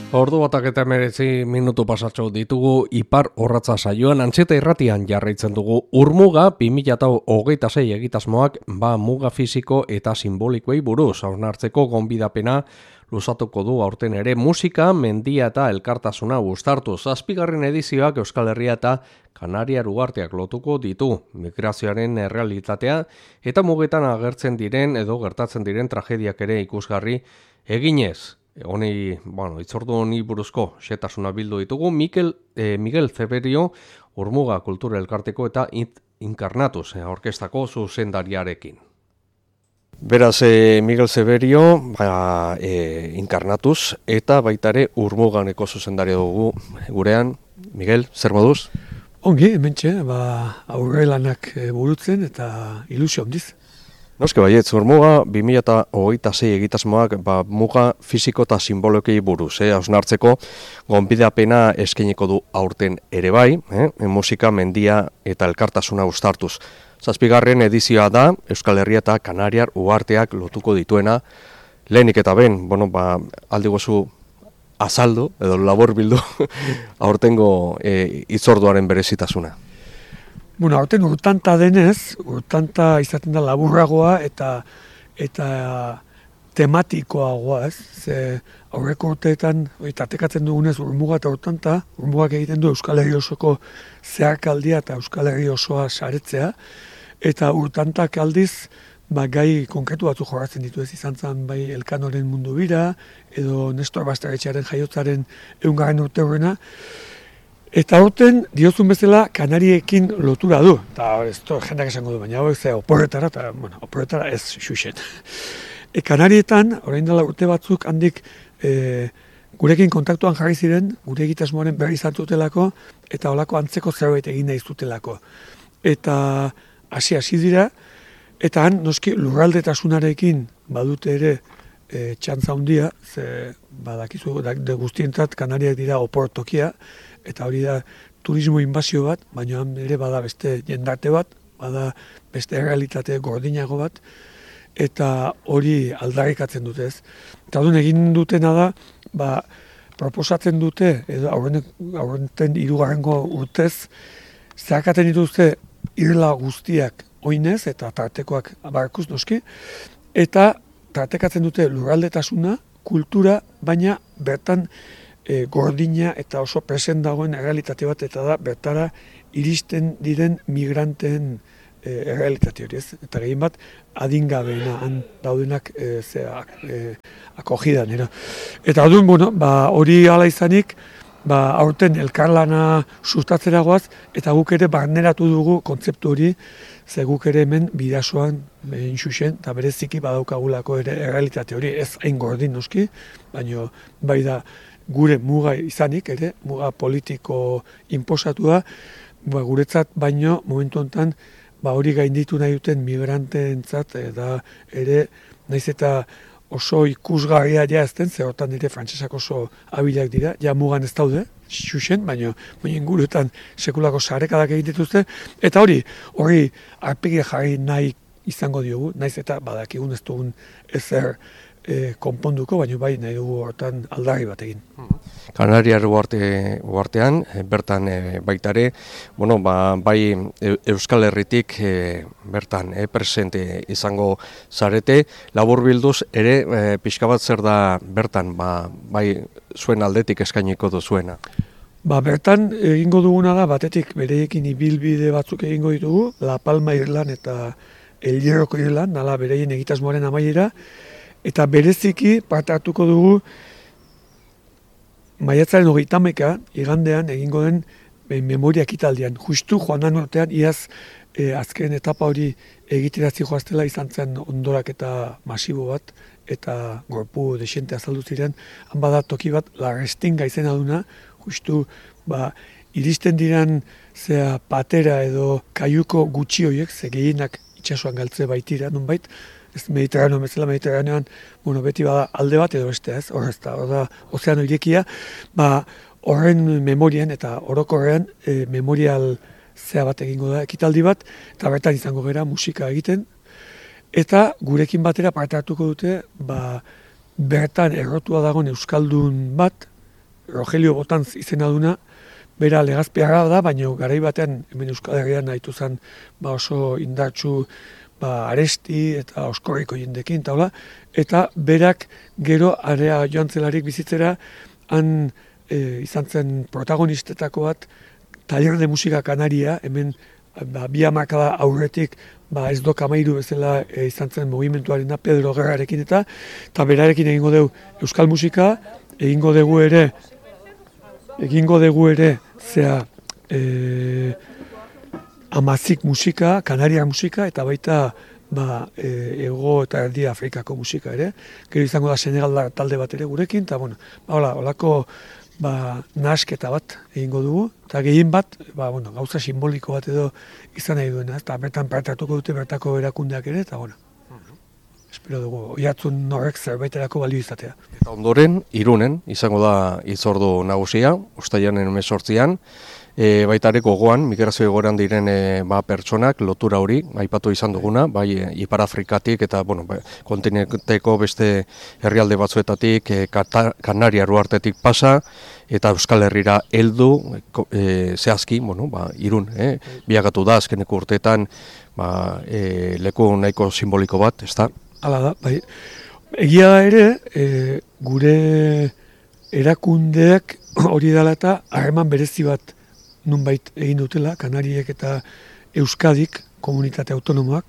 Ordu batak eta 19 minutu pasatxo ditugu Ipar Orratza saioan Antxeta Irratian jarraitzen dugu. Urmuga 2026 egitasmoak muga fisiko eta simbolikoei buruz hausnartzeko gonbidapena luzatuko du aurten ere musika, mendia eta elkartasuna uztartu. 7. edizioak Euskal Herria eta Kanariar uharteak lotuko ditu. Migrazioaren errealitatea eta mugetan agertzen diren edo gertatzen diren tragediak ere ikusgarri eginez. Honi, itzordu honi buruzko xetasuna bildu ditugu, Miguel Zeberio, Urmuga Kultura Elkarteko eta Inkarnatuz orkestako zuzendariarekin. Beraz, Miguel Zeberio, Inkarnatuz eta baitare Urmuganeko zuzendaria dugu gurean. Miguel, zer moduz? Ongi, hementxe, aurre lanak burutzen eta ilusio handiz. Noske baietz, Urmuga 2026 egitasmoak muga fisiko eta simbolokei buruz, hausnartzeko gonbidapena eskainiko du aurten ere bai, musika, mendia eta elkartasuna uztartuz. 7. edizioa da Euskal Herria eta Kanariar uharteak lotuko dituena. Lehenik eta ben, aldi gozu azaldu edo labor bildu aurtengo itzorduaren berezitasuna. Aurten urtanta denez, urtanta izaten da laburragoa eta tematikoagoa, ez? Ze aurreko urteetan, tartekatzen dugunez Urmuga eta urtanta, Urmugak egiten du Euskal Herri osoko zeharkaldia eta Euskal Herri osoa saretzea, eta urtantak aldiz, gai konkretu batzu jorratzen ditu, ez izan zen bai Elkanoren mundu bira, edo Nestor Basterretxearen jaiotzaren 100. urte horrena. Eta aurten, diozun bezala, Kanariekin lotura du. Eta ez jendeak esango du, baina oporretara, eta oporretara ez xuxen. Kanarietan, orain dela urte batzuk handik gurekin kontaktuan jarri ziren, gure egitasmoaren berri zartutelako, eta holako antzeko zerbait egin nahi zutelako. Eta hasi dira, eta han, noski, lurraldetasunarekin badute ere txantza handia, ze badakizu guztientzat Kanariak dira oportokia, eta hori da turismo inbazio bat, baina ere bada beste jendarte bat, bada beste realitate gordinago bat, eta hori aldarrikatzen dute ez. Eta hori egin dutena da, proposatzen dute, edo aurrenten 3. urtez, zeharkatzen dituzte irla guztiak oinez, eta tartekoak barkuz noski, eta tartekatzen dute lurraldetasuna, kultura, baina bertan gordina eta oso present dagoen errealitate bat, eta da bertara iristen diren migranteen errealitate hori, ez? Eta gehien bat adingabeena han daudenak akogidan. Eta hori hala izanik, aurten elkarlana sustatzera goaz, eta guk ere barneratu dugu kontzeptu hori, ze guk ere hemen bidasoan behin xuxen, eta bereziki badaukagulako ere errealitate hori, ez hain gordin noski, baina bai da gure muga izanik, ere, muga politiko inposatua, guretzat baino momentu honetan hori gainditu nahi duten migranteentzat, eta ere naiz eta oso ikusgarria ja ezten, ze hortan ere frantsesak oso abilak dira, ja mugan ez daude, xuxen, baina inguruetan sekulako sarekadak egin dituzte, eta hori arpegia jarri nahi izango diogu, naiz eta badakigun ez dugun ezer konponduko, baina bai nahi dugu hortan aldarri bat egin. Kanariar uhartean, bertan baitare, bai Euskal Herritik bertan presente izango zarete, labur bilduz ere pixka bat zer da bertan, bai zuen aldetik eskainiko duzuena. Bertan egingo duguna da, batetik bereekin ibilbide batzuk egingo ditugu, La Palma Irlan eta El Hierroko Irlan, nala bereien egitasmoaren amaiera, eta bereziki parte hartuko dugu maiatzaren 30 igandean egingo den memoria ekitaldian. Justu joan urtean iaz azken etapa hori egiterazi joaztela izan zen ondorak eta masibo bat, eta gorpu desente azaldu ziren, han bada toki bat, La Restinga izena duna, justu iristen diran patera edo kaiuko gutxi horiek, ze gehienak itsasoan galtze baitira, nonbait, ez Mediterraneo bezala, Mediterraneoan beti bada alde bat edo beste ez, hor da ozeano irekia, horren memorian eta orokorrean memorial bat egingo da, ekitaldi bat, eta bertan izango gera musika egiten, eta gurekin batera parte hartuko dute, bertan errotua dagoen euskaldun bat, Rogelio Botanz izena duna, bera legazpiarra da, baina garai batean hemen Euskal Herrian nahitu zen oso indartsu aresti eta oskorriko jendekin, eta berak gero area joan zelarik bizitzera, han izan zen protagonistetako bat, taller de musika kanaria, hemen bi hamarkada aurretik ez do kamairu bezala izan zen mugimenduaren da, Pedro Gerrarekin eta berarekin egingo dugu euskal musika, egingo dugu ere zea amazik musika, kanariar musika, eta baita ego eta erdi Afrikako musika ere. Gero izango da Senegal talde bat ere gurekin, eta holako nahasketa bat egingo dugu, eta gehien bat, gauza simboliko bat edo izan nahi duena, eta bertan parte hartuko dute bertako erakundeak ere, eta espero dugu, oihartzun horrek zerbaiterako balio izatea. Eta ondoren, Irunen, izango da hitzordu nagusia, uztailaren 18an, baita ere gogoan, migrazio egoeran diren pertsonak, lotura hori, aipatu izan duguna, bai Ipar Afrikatik eta kontinenteko beste herrialde batzuetatik, Kanariar uhartetik pasa, eta Euskal Herrira heldu, zehazki, Irun, biakatu da, azkeneko urteetan, leku nahiko simboliko bat, ez da? Hala da, bai. Egia da ere, gure erakundeak hori dela eta harreman berezi bat nunbait egin dutela, Kanariek eta Euskadik, komunitate autonomoak,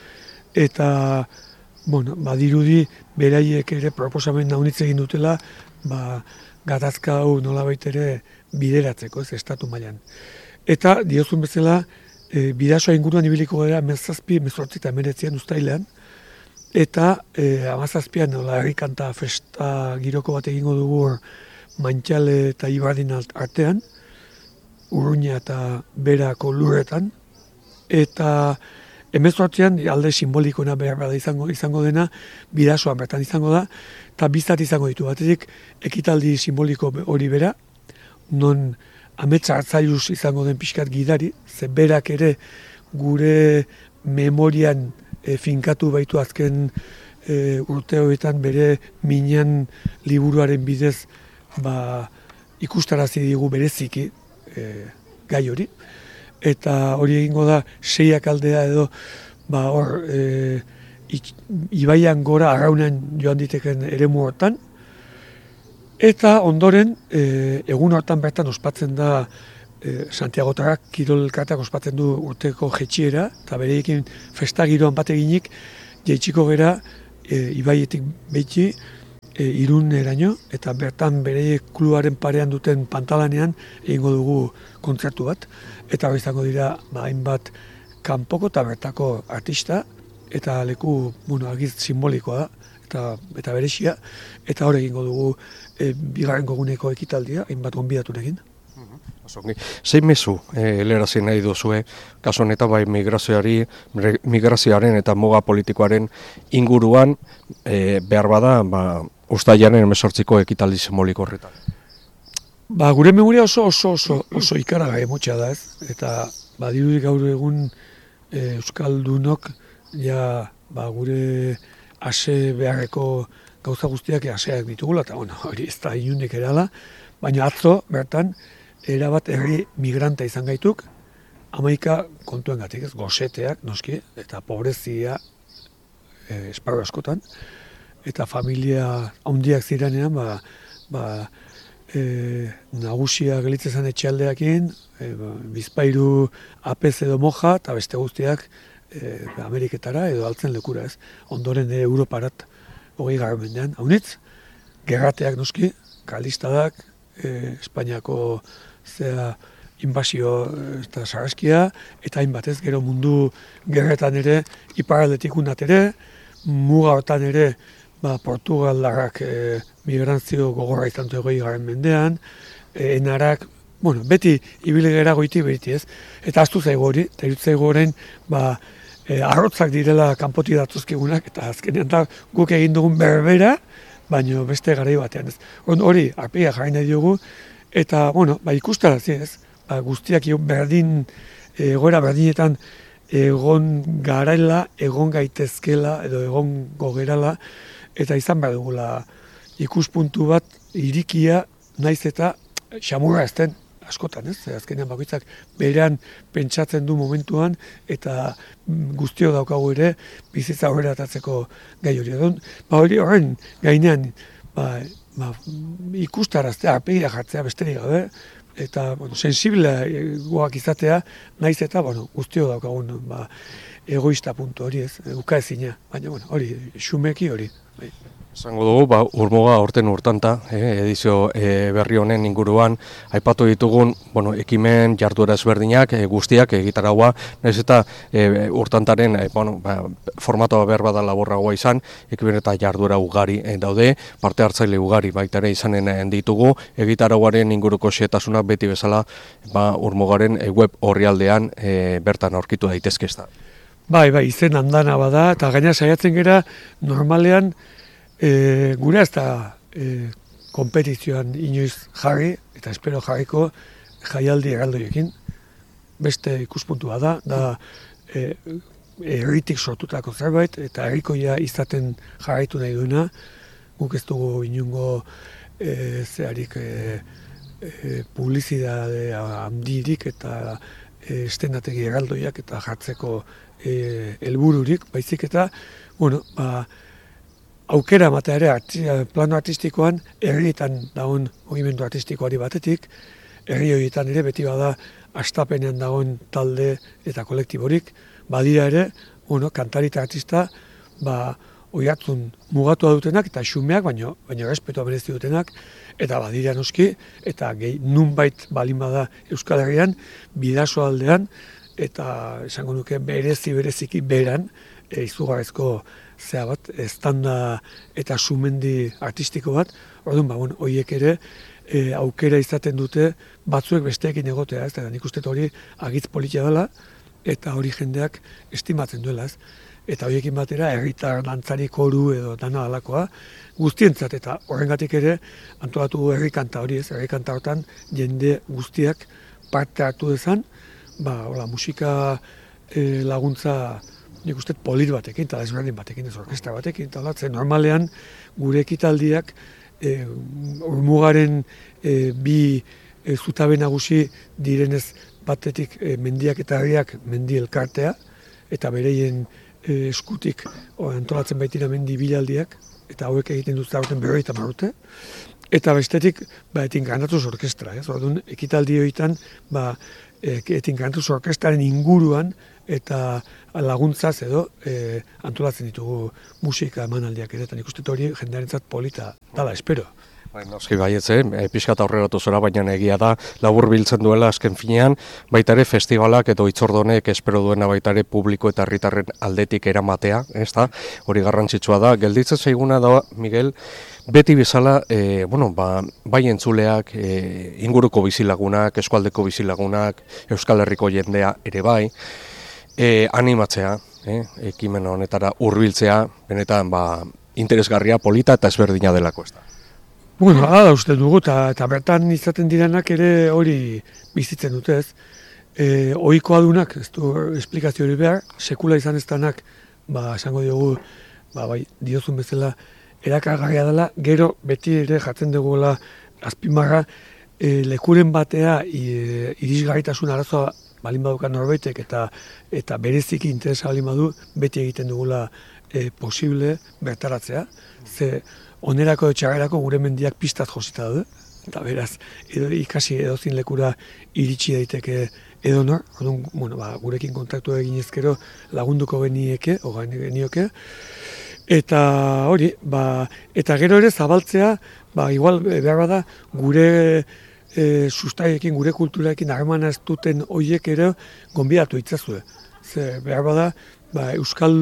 eta, badirudi beraiek ere proposamen naunitz egin dutela, gatazka hau nolabait ere bideratzeko, ez estatu mailan. Eta, diozun bezala, bidasoa inguruan ibiliko gara 17, 19 uztailean, eta 17an herrikanta festa giroko bat egingo dugu Mantxale eta Ibardin artean, Urruña eta Berako lurretan, eta 18an alde simbolikoena behar bada izango dena, bidasoan bertan izango da, eta bizat izango ditu batetik ekitaldi simboliko hori bera, non ametsa hartzailuz izango den pixkat gidari, ze berak ere gure memorian finkatu baitu azken urteoetan bere minan liburuaren bidez ikustarazi digu bereziki gai hori. Eta hori egingo da 6ak aldea edo hor ibaian gora arraunean joan diteken eremu hortan. Eta ondoren egun hortan bertan ospatzen da Santiagotarrak kirolkatak ospatzen du urteko jetxiera, eta bereekin festa giroan bat eginik, jaitsiko gera ibaietik behitxi Iruneraino, eta bertan bere kluaren parean duten pantalanean egingo dugu kontzertu bat, eta hori izango dira hainbat kanpoko eta bertako artista, eta leku agiz simbolikoa da, eta berexia, eta hori egingo dugu bigarren goguneko ekitaldia, hainbat gonbidaturekin. Zein mezu helarazi nahi duzue, kasu honetan bai migrazioaren eta muga politikoaren inguruan behar bada uztailaren 18ko ekitaldi simboliko horretan? Gure memoria oso ikaragai motxa da, ez? Eta dirudi gaur egun euskaldunok gure ase beharreko gauza guztiak aseak ditugula, eta hori ez da inunik erala, baina atzo bertan erabat herri migranta izan gaituk, 11 kontuengatik, ez, goseteak, noski, eta pobrezia esparru askotan, eta familia handiak zirenean, nagusia gelitzen zen etxealdeakin, bizpairu apez edo moja, eta beste guztiak Ameriketara edo altzen lekura, ez, ondoren Europarat 20. mendean. Haunitz, gerrateak noski, kalistadak, Espainiako inbasio eta sarraskia, eta hainbat ez, gero mundu gerretan ere, iparaldetik unat ere, muga hortan ere, Portugaldarrak migrantzio gogorra izan du 20. mendean, enarak, beti ibile gera goiti beriti ez, eta aztu zaigu hori, eta irut zaigu orain, arrotzak direla kanpoti datuzkigunak, eta azkenean da guk egin dugun berbera, baina beste garai batean ez. Hori, arpia jarri nahi diogu, eta, ikustarazi ez, guztiak berdin, egoera berdinetan egon garaela, egon gaitezkela, edo egon gogerala, eta izan behar dugula ikuspuntu bat irikia naiz eta xamurra ez den askotan, ez? Azkenean bakoitzak berean pentsatzen du momentuan eta guztio daukagu ere bizitza aurrera atatzeko gai hori. Hori horren gainean ikustaraztea, arpegia jartzea besterik gabe, eta sensibleagoak izatea, naiz eta guztio daukagun egoista puntu hori, ez? Ukaezina, baina hori, xumeki hori. Bai. Zango dugu, Urmuga aurten urtanta, edizio berri honen inguruan, aipatu ditugun, ekimen jarduera ezberdinak, guztiak egitaragoa, nahiz eta urtantaren formatoa behar bada laborragoa izan, ekimen eta jarduera ugari daude, parte hartzaile ugari baita ere izanen ditugu, egitaragoaren inguruko xehetasunak beti bezala Urmugaren web orrialdean bertan aurkitu daitezke ez da. Bai, izen handana bada, eta gaina saiatzen gera normalean, gure ez da kompetizioan inoiz jarri, eta espero jarriko jaialdi erraldoiekin. Beste ikuspuntua da herritik sortutako zerbait, eta herrikoia izaten jarraitu nahi duena, guk ez dugu inungo publizidade handirik eta estenategi erraldoiak eta jartzeko helbururik, baizik eta, aukera ematea ere plano artistikoan herrietan dagoen mugimendu artistikoari batetik, herri horietan ere beti bada hastapenean dagoen talde eta kolektiborik, badira ere, kantari eta artista, oihartzun mugatua dutenak eta xumeak, baino respetua merezi dutenak, eta badira noski, eta nunbait balin bada Euskal Herrian, Bidaso aldean, eta esango nuke bereziki beran, izugarrizko zea bat, estanda eta sumendi artistiko bat, orduan, horiek ere aukera izaten dute batzuek besteekin egotea, ez da, nik uste hori agitz politia dela, eta hori jendeak estimatzen duela, ez. Eta horiekin batera, herritar dantzari koru edo dana alakoa, guztientzat, eta horrengatik ere, antolatu herri kanta hori, ez, herri kanta hortan jende guztiak parte hartu dezan, musika laguntza nik uste polit batekin, eta desberdin batekin, ez orkestra batekin, eta normalean gure ekitaldiak Urmugaren bi zutabe nagusi direnez batetik mendiak eta herriak mendi elkartea, eta bereien eskutik antolatzen baitira mendi bilaldiak, eta hauek egiten dut zaurten 50 urte, eta bestetik Etinkantuz orkestra, ez? Orduan, ekitaldi horietan, Etinkantuz orkestraren inguruan, eta laguntzaz edo antolatzen ditugu musika emanaldiak ere, eta nik uste hori jendearentzat polita dala, espero. Noski baietz, pixka eta aurreratu zora, baina egia da, labur biltzen duela azken finean, baita ere festivalak edo hitzordonek espero duena baita ere publiko eta herritarren aldetik eramatea, ez da, hori garrantzitsua da. Gelditzen zaiguna da, Miguel, beti bezala, bai entzuleak, inguruko bizilagunak, eskualdeko bizilagunak, Euskal Herriko jendea ere bai, animatzea, ekimen honetara hurbiltzea, benetan interesgarria, polita eta ezberdina delako ez da. Hala uste dugu, eta bertan izaten direnak ere hori bizitzen dute ez. Ohiko adunak, ez du esplikazio hori behar, sekula izan ez danak, esango diogu, diozun bezala, erakargarria dela, gero beti ere jatzen dugula azpimarra, lekuren batea irisgarritasun arazoa balin badukan norbaitek eta bereziki interesa balin badu, beti egiten dugula posible bertaratzea. Ze onerako txagarako gure mendiak pistaz josita daude, eta beraz, ikasi edozin lekura iritsi daiteke edonor, gurekin kontaktu egin ezkero lagunduko genioke, eta hori, eta gero ere zabaltzea, igual behar bada, gure sustaiekin, gure kulturaekin harremana ez duten horiek ere gonbidatu itzazue. Ze behar bada, euskal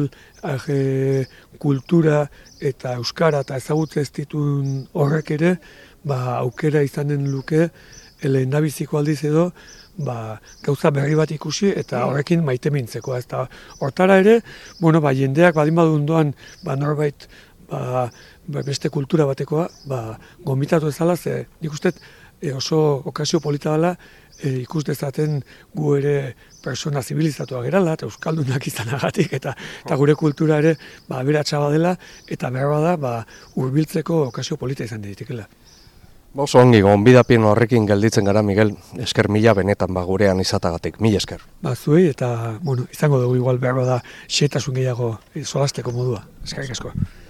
kultura eta euskara eta ezagutze ez ditun horrek ere, aukera izanen luke, lehendabiziko aldiz edo, gauza berri bat ikusi eta horrekin maite mintzeko. Hortara ere, jendeak badin badu ondoan norbait beste kultura batekoa, gonbitatu ezala, ze nik uste oso okazio polita dela, ikus dezaten gu ere persona zibilizatua gerala, eta euskaldunak izanagatik, eta gure kultura ere aberatsa badela, eta behar bada hurbiltzeko okazio polita izan ditekela. Oso ongi, gonbidapien horrekin gelditzen gara, Miguel, esker mila benetan gurean izatagatik, mila esker. Zuei eta, izango dugu igual behar da xetasun gehiago solasteko modua. Eskerrik asko.